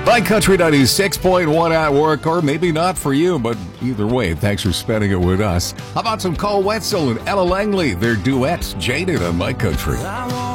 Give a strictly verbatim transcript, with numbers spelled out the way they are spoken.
My Country ninety-six point one at work, or maybe not for you, but either way, thanks for spending it with us. How about some Cole Wetzel and Ella Langley, their duet, Jaded on My Country.